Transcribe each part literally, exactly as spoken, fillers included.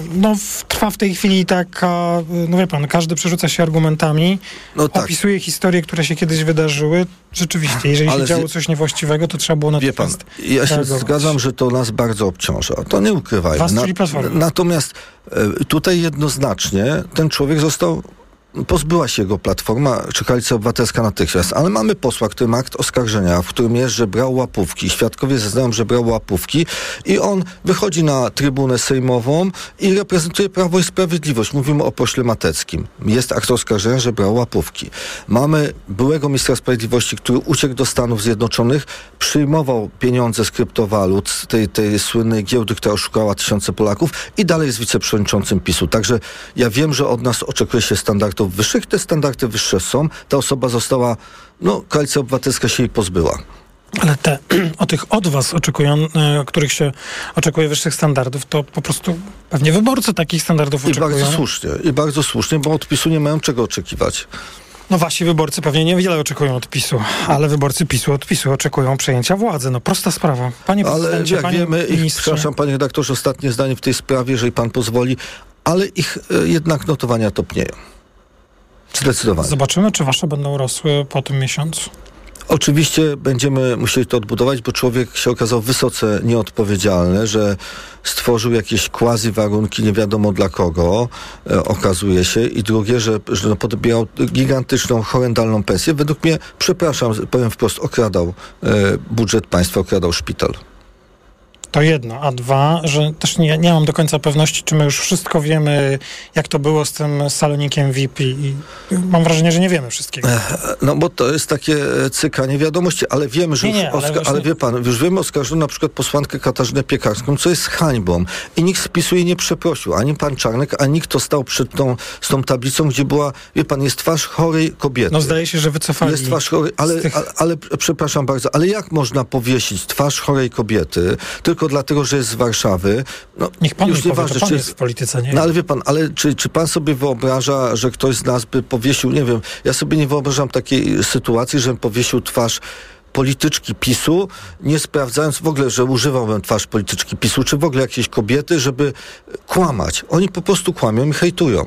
no, trwa w tej chwili taka, no wie pan, każdy przerzuca się argumentami, no tak. opisuje historie, które się kiedyś wydarzyły. Rzeczywiście, jeżeli Ale się działo coś niewłaściwego, to trzeba było natychmiast Wie pan, ja się reagować. zgadzam, że to nas bardzo obciąża. To nie ukrywajmy. Was, czyli Platformę. Natomiast e, tutaj jednoznacznie ten człowiek został pozbyła się jego Platforma czy Koalicja Obywatelska natychmiast, ale mamy posła, który ma akt oskarżenia, w którym jest, że brał łapówki. Świadkowie zeznają, że brał łapówki i on wychodzi na trybunę sejmową i reprezentuje Prawo i Sprawiedliwość. Mówimy o pośle Mateckim. Jest akt oskarżenia, że brał łapówki. Mamy byłego ministra sprawiedliwości, który uciekł do Stanów Zjednoczonych, przyjmował pieniądze z kryptowalut, z tej, tej słynnej giełdy, która oszukała tysiące Polaków i dalej jest wiceprzewodniczącym PiSu. Także ja wiem, że od nas oczekuje się standardów wyższych, te standardy wyższe są. Ta osoba została, no, Koalicja Obywatelska się jej pozbyła. Ale te, o tych od was oczekują, e, których się oczekuje wyższych standardów, to po prostu pewnie wyborcy takich standardów I oczekują. bardzo słusznie, i bardzo słusznie, bo od PiSu nie mają czego oczekiwać. No wasi wyborcy pewnie niewiele oczekują od PiSu, ale wyborcy PiSu od PiSu oczekują przejęcia władzy. No prosta sprawa. Panie Ale jak panie wiemy, ich, ministrze... przepraszam panie redaktorze, ostatnie zdanie w tej sprawie, jeżeli pan pozwoli, ale ich e, jednak notowania topnieją. Zdecydowanie. Zobaczymy, czy wasze będą rosły po tym miesiącu. Oczywiście będziemy musieli to odbudować, bo człowiek się okazał wysoce nieodpowiedzialny, że stworzył jakieś quasi warunki nie wiadomo dla kogo, e, okazuje się. I drugie, że, że no, podbierał gigantyczną, horrendalną pensję. Według mnie, przepraszam, powiem wprost, okradał e, budżet państwa, okradał szpital. To jedno, a dwa, że też nie, nie mam do końca pewności, czy my już wszystko wiemy, jak to było z tym salonikiem V I P i mam wrażenie, że nie wiemy wszystkiego. No bo to jest takie cykanie wiadomości, ale wiemy, że nie, nie, już, ale, oska- właśnie... ale wie pan, już wiemy oskarżono na przykład posłankę Katarzynę Piekarską, co jest hańbą i nikt z PiSu jej nie przeprosił, ani pan Czarnek, ani nikt, kto stał przed tą, z tą tablicą, gdzie była, wie pan, jest twarz chorej kobiety. No zdaje się, że wycofali. Jest twarz chorej, ale, tych... ale, ale przepraszam bardzo, ale jak można powiesić twarz chorej kobiety, tylko dlatego, że jest z Warszawy? No, niech pan już mi powie, nieważne, pan czy jest w polityce, nie? No ale wie pan, ale czy, czy pan sobie wyobraża, że ktoś z nas by powiesił, nie wiem, ja sobie nie wyobrażam takiej sytuacji, żebym powiesił twarz polityczki PiSu, nie sprawdzając w ogóle, że używałbym twarz polityczki PiSu, czy w ogóle jakiejś kobiety, żeby kłamać. Oni po prostu kłamią i hejtują.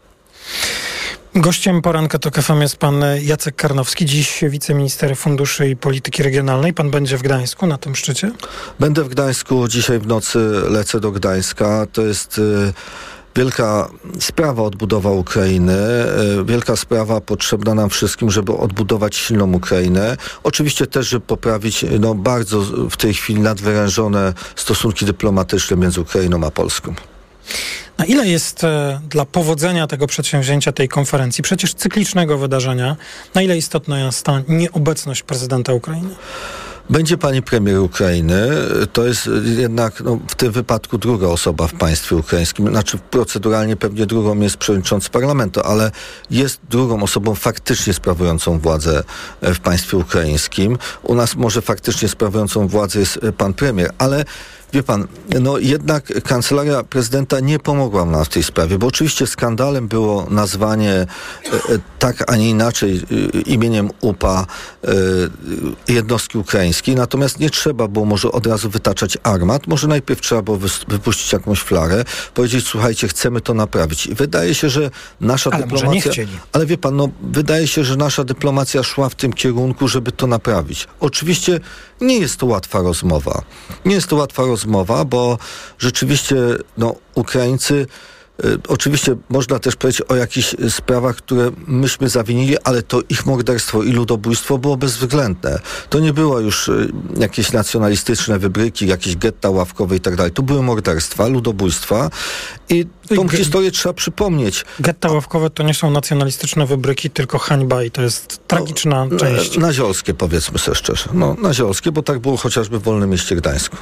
Gościem poranka TOK F M jest pan Jacek Karnowski, dziś wiceminister funduszy i polityki regionalnej. Pan będzie w Gdańsku na tym szczycie? Będę w Gdańsku, dzisiaj w nocy lecę do Gdańska. To jest y, wielka sprawa odbudowa Ukrainy, y, wielka sprawa potrzebna nam wszystkim, żeby odbudować silną Ukrainę. Oczywiście też, żeby poprawić no, bardzo w tej chwili nadwyrężone stosunki dyplomatyczne między Ukrainą a Polską. Na ile jest e, dla powodzenia tego przedsięwzięcia, tej konferencji, przecież cyklicznego wydarzenia, na ile istotna jest ta nieobecność prezydenta Ukrainy? Będzie pani premier Ukrainy. To jest jednak no, w tym wypadku druga osoba w państwie ukraińskim. Znaczy proceduralnie pewnie drugą jest przewodniczący parlamentu, ale jest drugą osobą faktycznie sprawującą władzę w państwie ukraińskim. U nas może faktycznie sprawującą władzę jest pan premier, ale wie pan, no jednak kancelaria prezydenta nie pomogła nam w tej sprawie, bo oczywiście skandalem było nazwanie e, tak, a nie inaczej e, imieniem U P A e, jednostki ukraińskiej, natomiast nie trzeba było może od razu wytaczać armat, może najpierw trzeba było wys- wypuścić jakąś flarę, powiedzieć, słuchajcie, chcemy to naprawić. I wydaje się, że nasza ale dyplomacja... może nie chcieli. Ale wie pan, no wydaje się, że nasza dyplomacja szła w tym kierunku, żeby to naprawić. Oczywiście nie jest to łatwa rozmowa. Nie jest to łatwa rozmowa, bo rzeczywiście no, Ukraińcy, y, oczywiście można też powiedzieć o jakichś sprawach, które myśmy zawinili, ale to ich morderstwo i ludobójstwo było bezwzględne. To nie było już y, jakieś nacjonalistyczne wybryki, jakieś getta ławkowe i tak dalej. To były morderstwa, ludobójstwa i tą G- historię trzeba przypomnieć. Getta ławkowe to nie są nacjonalistyczne wybryki, tylko hańba i to jest tragiczna no, część. Naziolskie, powiedzmy sobie szczerze. No, naziolskie, bo tak było chociażby w Wolnym Mieście Gdańsku.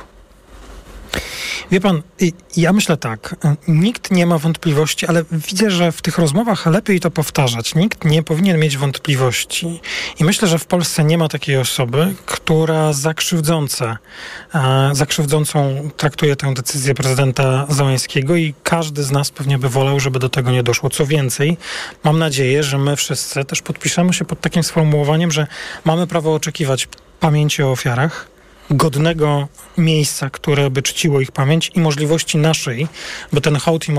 Wie pan, ja myślę tak, nikt nie ma wątpliwości, ale widzę, że w tych rozmowach lepiej to powtarzać. Nikt nie powinien mieć wątpliwości. I myślę, że w Polsce nie ma takiej osoby, która zakrzywdzące, zakrzywdzącą traktuje tę decyzję prezydenta Zełenskiego i każdy z nas pewnie by wolał, żeby do tego nie doszło. Co więcej, mam nadzieję, że my wszyscy też podpiszemy się pod takim sformułowaniem, że mamy prawo oczekiwać pamięci o ofiarach, godnego miejsca, które by czciło ich pamięć i możliwości naszej, by ten hołd im